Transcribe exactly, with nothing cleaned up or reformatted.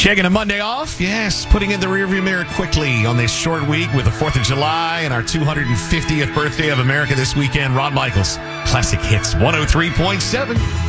Shaking a Monday off, yes, putting in the rearview mirror quickly on this short week with the fourth of July and our two hundred fiftieth birthday of America this weekend. Ron Michaels, Classic Hits one oh three point seven.